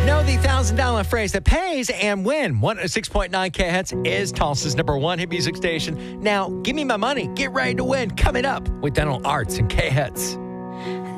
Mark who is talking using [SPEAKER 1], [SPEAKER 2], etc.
[SPEAKER 1] know the $1,000 phrase that pays and win. 106.9 KHETZ is Tulsa's number one hit music station. Now, give me my money. Get ready to win. Coming up with Dental Arts and KHETZ.